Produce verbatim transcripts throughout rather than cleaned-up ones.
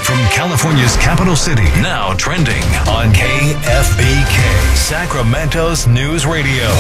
from California's capital city. Now trending on K F B K, Sacramento's news radio.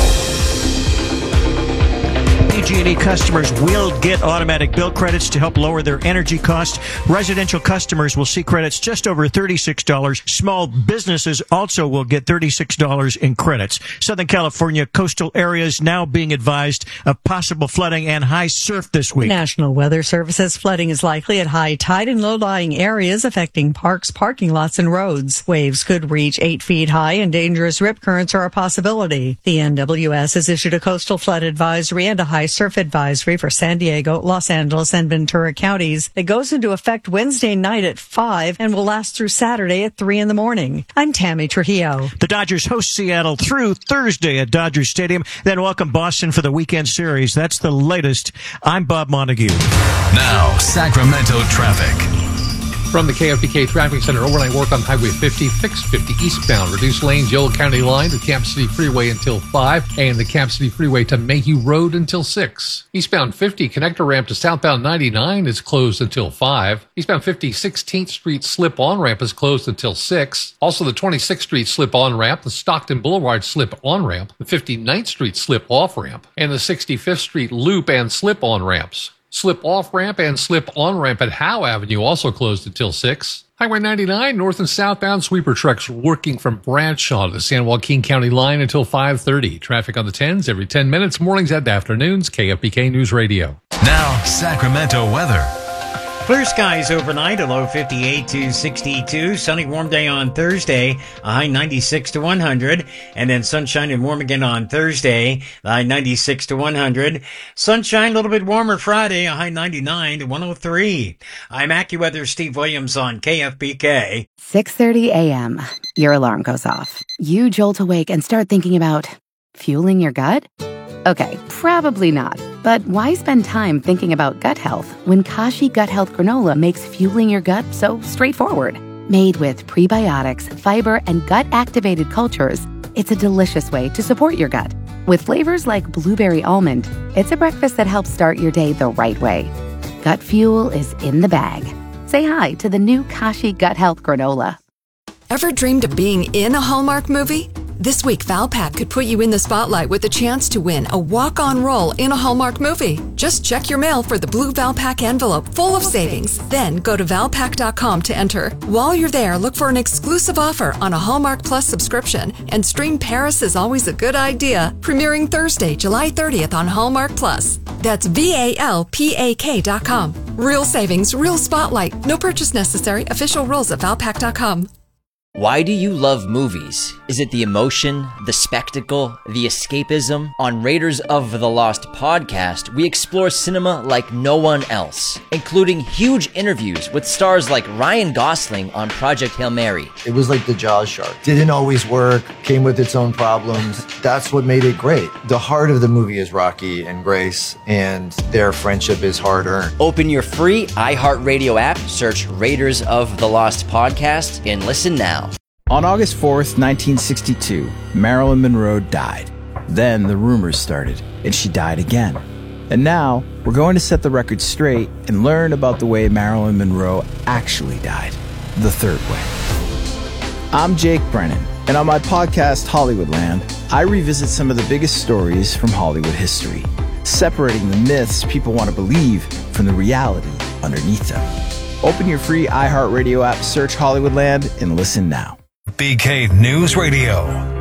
P G and E customers will get automatic bill credits to help lower their energy costs. Residential customers will see credits just over thirty-six dollars. Small businesses also will get thirty-six dollars in credits. Southern California coastal areas now being advised of possible flooding and high surf this week. National Weather Service says flooding is likely at high tide in low-lying areas affecting parks, parking lots, and roads. Waves could reach eight feet high and dangerous rip currents are a possibility. The N W S has issued a coastal flood advisory and a high surf advisory for San Diego, Los Angeles, and Ventura counties. It goes into effect Wednesday night at five and will last through Saturday at three in the morning. I'm Tammy Trujillo. The Dodgers host Seattle through Thursday at Dodger Stadium, then welcome Boston for the weekend series. That's the latest. I'm Bob Montague. Now, Sacramento traffic. From the K F B K Traffic Center, overnight work on Highway fifty, fix fifty eastbound. Reduce lanes, Yolo County line to Camp City Freeway until five, and the Camp City Freeway to Mayhew Road until six. Eastbound fifty, connector ramp to southbound ninety-nine is closed until five. Eastbound fifty, sixteenth Street slip-on ramp is closed until six. Also, the twenty-sixth Street slip-on ramp, the Stockton Boulevard slip-on ramp, the fifty-ninth Street slip-off ramp, and the sixty-fifth Street loop and slip-on ramps. Slip-off ramp and slip-on ramp at Howe Avenue also closed until six. Highway ninety-nine, north and southbound sweeper trucks working from Bradshaw to the San Joaquin County line until five thirty. Traffic on the tens every ten minutes, mornings and afternoons, K F B K News Radio. Now, Sacramento weather. Clear skies overnight, a low fifty-eight to sixty-two. Sunny, warm day on Thursday, a high ninety-six to one hundred. And then sunshine and warm again on Thursday, a high ninety-six to one hundred. Sunshine, a little bit warmer Friday, a high ninety-nine to one oh three. I'm AccuWeather Steve Williams on K F B K. six thirty a.m. Your alarm goes off. You jolt awake and start thinking about fueling your gut? Okay, probably not. But why spend time thinking about gut health when Kashi Gut Health Granola makes fueling your gut so straightforward? Made with prebiotics, fiber, and gut-activated cultures, it's a delicious way to support your gut. With flavors like blueberry almond, it's a breakfast that helps start your day the right way. Gut fuel is in the bag. Say hi to the new Kashi Gut Health Granola. Ever dreamed of being in a Hallmark movie? This week, Valpak could put you in the spotlight with a chance to win a walk-on role in a Hallmark movie. Just check your mail for the blue Valpak envelope full of savings. Then go to valpak dot com to enter. While you're there, look for an exclusive offer on a Hallmark Plus subscription. And stream Paris is Always a Good Idea, premiering Thursday, July thirtieth on Hallmark Plus. That's V A L P A K dot com. Real savings, real spotlight. No purchase necessary. Official rules at valpak dot com. Why do you love movies? Is it the emotion, the spectacle, the escapism? On Raiders of the Lost podcast, we explore cinema like no one else, including huge interviews with stars like Ryan Gosling on Project Hail Mary. It was like the Jaws shark. Didn't always work, came with its own problems. That's what made it great. The heart of the movie is Rocky and Grace, and their friendship is hard-earned. Open your free iHeartRadio app, search Raiders of the Lost podcast, and listen now. On August fourth, nineteen sixty-two, Marilyn Monroe died. Then the rumors started, and she died again. And now, we're going to set the record straight and learn about the way Marilyn Monroe actually died, the third way. I'm Jake Brennan, and on my podcast, Hollywoodland, I revisit some of the biggest stories from Hollywood history, separating the myths people want to believe from the reality underneath them. Open your free iHeartRadio app, search Hollywoodland, and listen now. B K News Radio.